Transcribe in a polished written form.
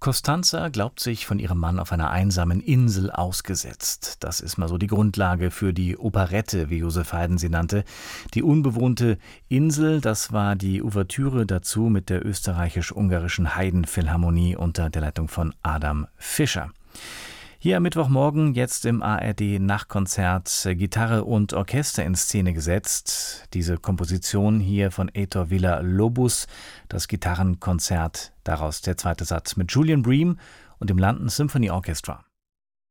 Costanza glaubt sich von ihrem Mann auf einer einsamen Insel ausgesetzt. Das ist mal so die Grundlage für die Operette, wie Joseph Haydn sie nannte. Die unbewohnte Insel, das war die Ouvertüre dazu mit der österreichisch-ungarischen Haydn-Philharmonie unter der Leitung von Adam Fischer. Hier am Mittwochmorgen jetzt im ARD-Nachtkonzert Gitarre und Orchester in Szene gesetzt. Diese Komposition hier von Heitor Villa-Lobos, das Gitarrenkonzert, daraus der zweite Satz mit Julian Bream und dem London Symphony Orchestra.